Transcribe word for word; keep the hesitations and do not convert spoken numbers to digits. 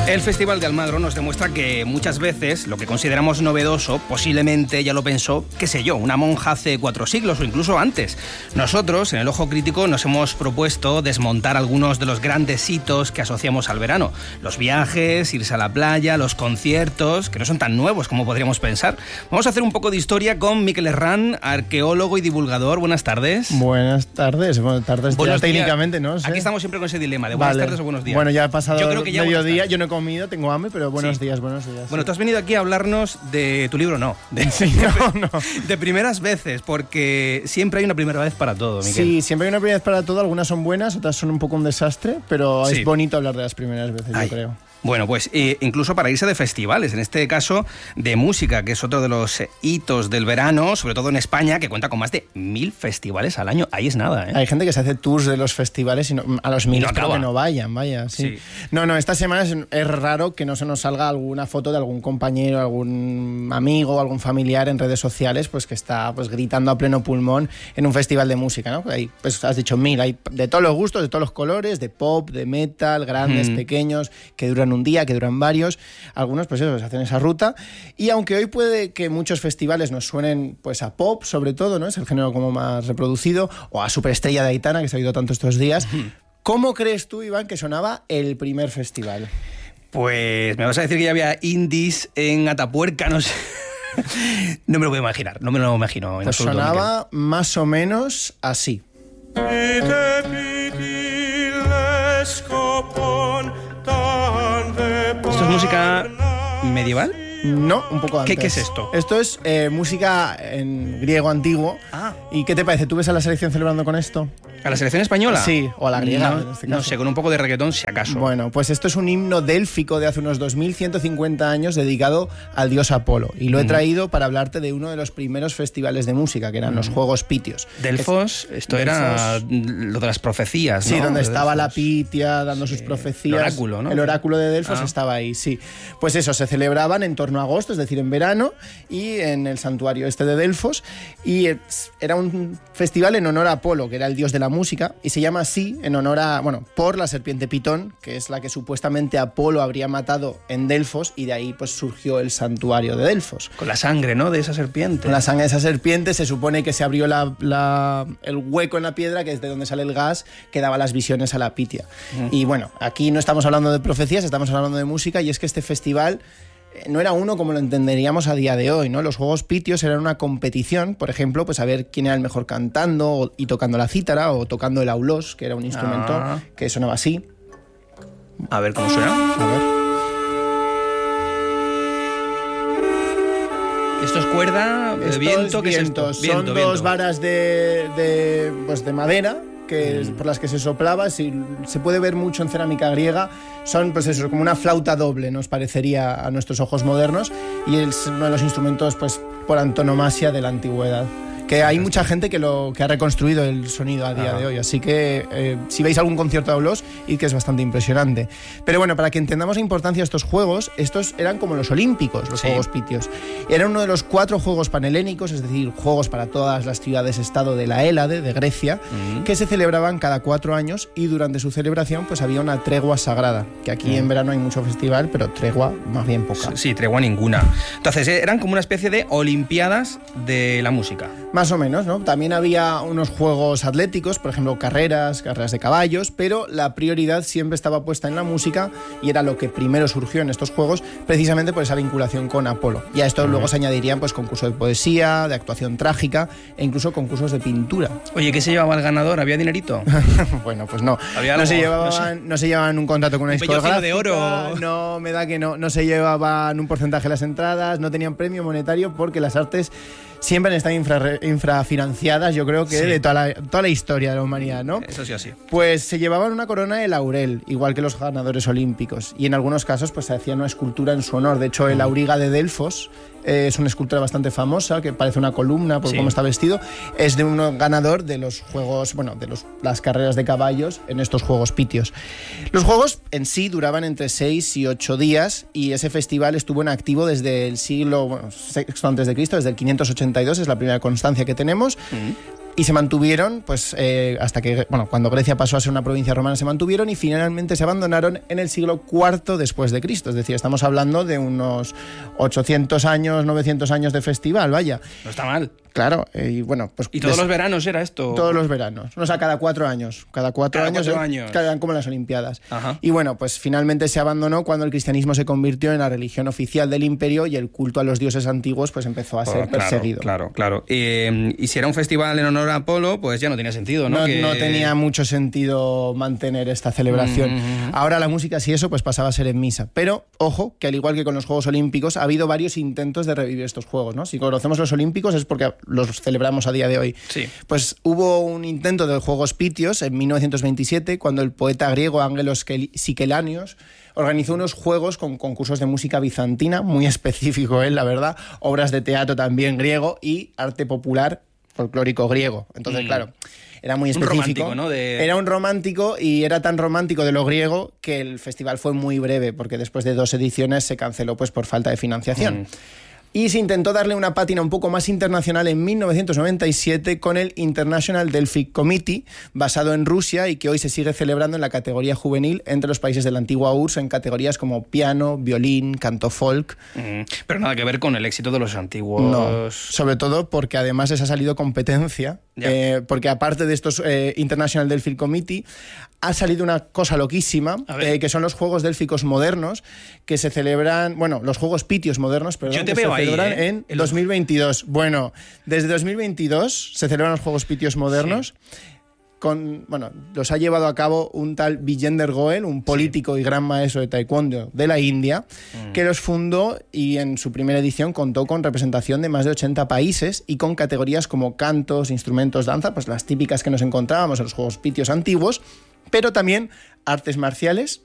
El Festival de Almagro nos demuestra que muchas veces lo que consideramos novedoso posiblemente ya lo pensó, qué sé yo, una monja hace cuatro siglos o incluso antes. Nosotros, en el Ojo Crítico, nos hemos propuesto desmontar algunos de los grandes hitos que asociamos al verano. Los viajes, irse a la playa, los conciertos, que no son tan nuevos como podríamos pensar. Vamos a hacer un poco de historia con Mikel Herrán, arqueólogo y divulgador. Buenas tardes. Buenas tardes. Buenas tardes. Buenos días. Técnicamente, ¿no? Sí. Aquí estamos siempre con ese dilema de buenas vale. tardes o buenos días. Bueno, ya ha pasado yo creo que ya mediodía, yo no he comido, tengo hambre, pero buenos sí. días, buenos días. Bueno, sí. tú has venido aquí a hablarnos de tu libro, no. De, sí, no, no. de primeras veces, porque siempre hay una primera vez para todo, Mikel. Sí, siempre hay una primera vez para todo. Algunas son buenas, otras son un poco un desastre, pero sí. Es bonito hablar de las primeras veces, Ay. yo creo. Bueno, pues eh, incluso para irse de festivales, en este caso de música, que es otro de los hitos del verano, sobre todo en España, que cuenta con más de mil festivales al año. Ahí es nada, ¿eh? Hay gente que se hace tours de los festivales y no, a los mil no creo que no vayan, vaya. Sí. sí. No, no, esta semana es, es raro que no se nos salga alguna foto de algún compañero, algún amigo, algún familiar en redes sociales, pues que está pues gritando a pleno pulmón en un festival de música, ¿no? Hay, pues has dicho mil, hay de todos los gustos, de todos los colores, de pop, de metal, grandes, mm. pequeños, que duran un día, que duran varios, algunos pues eso, se hacen esa ruta, y aunque hoy puede que muchos festivales nos suenen pues a pop, sobre todo, ¿no? Es el género como más reproducido, o a Superestrella de Aitana, que se ha oído tanto estos días. ¿Cómo crees tú, Iván, que sonaba el primer festival? Pues me vas a decir que ya había indies en Atapuerca, no sé. No me lo voy a imaginar, no me lo imagino. Pues sonaba más o menos así. ¿Esto es música medieval? No, un poco antes. ¿Qué, qué es esto? Esto es eh, música en griego antiguo. Ah. ¿Y qué te parece? ¿Tú ves a la selección celebrando con esto? ¿A la selección española? Sí, o a la griega. No, en este no caso. sé, con un poco de reggaetón si acaso. Bueno, pues esto es un himno délfico de hace unos dos mil ciento cincuenta años dedicado al dios Apolo. Y lo he traído mm. para hablarte de uno de los primeros festivales de música, que eran mm. los Juegos Pitios. Delfos, esto Delfos. Era lo de las profecías, ¿no? Sí, donde de estaba Delfos. la Pitia dando sí. sus profecías. El oráculo, ¿no? El oráculo de Delfos ah. estaba ahí, sí. Pues eso, se celebraban en torno a agosto, es decir, en verano, y en el santuario este de Delfos. Y era un festival en honor a Apolo, que era el dios de la música, y se llama así en honor a, bueno, por la serpiente Pitón, que es la que supuestamente Apolo habría matado en Delfos, y de ahí pues surgió el santuario de Delfos. Con la sangre, ¿no?, de esa serpiente. Con la sangre de esa serpiente se supone que se abrió la, la, el hueco en la piedra, que es de donde sale el gas, que daba las visiones a la Pitia. Mm. Y bueno, aquí no estamos hablando de profecías, estamos hablando de música, y es que este festival no era uno como lo entenderíamos a día de hoy, ¿no? Los Juegos Pitios eran una competición, por ejemplo, pues a ver quién era el mejor cantando y tocando la cítara o tocando el aulós, que era un instrumento ah. que sonaba así. A ver cómo suena. A ver. Esto es cuerda, Estos viento, ¿qué vientos. es esto? Viento, Son viento. dos varas de, de, pues de madera, que mm. por las que se soplaba, si, se puede ver mucho en cerámica griega, son pues eso, como una flauta doble, nos parecería a nuestros ojos modernos, y es uno de los instrumentos pues por antonomasia de la antigüedad. Que hay mucha gente que, lo, que ha reconstruido el sonido a día ah. de hoy, así que eh, si veis algún concierto de Aulós, y que es bastante impresionante. Pero bueno, para que entendamos la importancia de estos juegos, estos eran como los olímpicos, los sí. Juegos Pitios. Era uno de los cuatro juegos panhelénicos, es decir, juegos para todas las ciudades-estado de la Hélade, de Grecia, mm. que se celebraban cada cuatro años, y durante su celebración pues había una tregua sagrada, que aquí mm. en verano hay mucho festival, pero tregua más bien poca. Sí, tregua ninguna. Entonces eran como una especie de olimpiadas de la música. Más o menos, ¿no? También había unos juegos atléticos, por ejemplo, carreras, carreras de caballos, pero la prioridad siempre estaba puesta en la música, y era lo que primero surgió en estos juegos, precisamente por esa vinculación con Apolo. Y a esto uh-huh. luego se añadirían pues concursos de poesía, de actuación trágica, e incluso concursos de pintura. Oye, ¿qué se llevaba el ganador? ¿Había dinerito? Bueno, pues no. ¿Había no, algo? se llevaban, no, sé. no se llevaban un contrato con una un discográfica. de oro. No, me da que no. No se llevaban un porcentaje de las entradas, no tenían premio monetario, porque las artes siempre han estado infra, infrafinanciadas, yo creo que sí. de toda la, toda la historia de la humanidad, ¿no? Eso sí, así. Pues se llevaban una corona de laurel, igual que los ganadores olímpicos, y en algunos casos pues se hacía una escultura en su honor. De hecho, el auriga de Delfos eh, es una escultura bastante famosa, que parece una columna por sí. cómo está vestido. Es de un ganador de los juegos, bueno, de los, las carreras de caballos en estos Juegos Pitios. Los juegos en sí duraban entre seis y ocho días, y ese festival estuvo en activo desde el siglo bueno, sexto antes de Cristo, desde el quinientos ochenta y dos, es la primera constancia que tenemos. Mm. Y se mantuvieron, pues, eh, hasta que, bueno, cuando Grecia pasó a ser una provincia romana se mantuvieron y finalmente se abandonaron en el siglo cuarto después de Cristo. Es decir, estamos hablando de unos ochocientos años, novecientos años de festival, vaya. No está mal. Claro, eh, y bueno, pues... ¿Y todos des... los veranos era esto? Todos los veranos, o sea, cada cuatro años. Cada cuatro cada años, cuatro eh, años. Eran como las Olimpiadas. Ajá. Y bueno, pues finalmente se abandonó cuando el cristianismo se convirtió en la religión oficial del imperio y el culto a los dioses antiguos pues empezó a oh, ser claro, perseguido. Claro, claro. Eh, y si era un festival en honor a Apolo, pues ya no tenía sentido, ¿no? No, que... no tenía mucho sentido mantener esta celebración. Mm-hmm. Ahora la música, si eso, pues pasaba a ser en misa. Pero, ojo, que al igual que con los Juegos Olímpicos, ha habido varios intentos de revivir estos Juegos, ¿no? Si conocemos los Olímpicos es porque los celebramos a día de hoy. Sí. Pues hubo un intento de Juegos Pitios en mil novecientos veintisiete, cuando el poeta griego Ángelos Sikelanios organizó unos juegos con concursos de música bizantina, muy específico él, la verdad, obras de teatro también griego y arte popular folclórico griego. Entonces, mm. claro, era muy específico. Un romántico, ¿no? De... Era un romántico y era tan romántico de lo griego que el festival fue muy breve, porque después de dos ediciones se canceló pues por falta de financiación. Mm. Y se intentó darle una pátina un poco más internacional en mil novecientos noventa y siete con el International Delphic Committee, basado en Rusia y que hoy se sigue celebrando en la categoría juvenil entre los países de la antigua U R S S en categorías como piano, violín, canto folk. Mm, pero nada que ver con el éxito de los antiguos. No, sobre todo porque además les ha salido competencia, eh, porque aparte de estos eh, International Delphic Committee, ha salido una cosa loquísima, eh, que son los Juegos Délficos modernos, que se celebran, bueno, los Juegos Pitios modernos, perdón, Yo te que veo se ahí, celebran ¿eh? en El... dos mil veintidós. Bueno, desde dos mil veintidós se celebran los Juegos Pitios modernos. Sí. Con, bueno, los ha llevado a cabo un tal Vijender Goel, un político sí. y gran maestro de taekwondo de la India, mm. que los fundó y en su primera edición contó con representación de más de ochenta países y con categorías como cantos, instrumentos, danza, pues las típicas que nos encontrábamos en los Juegos Pitios antiguos, pero también artes marciales,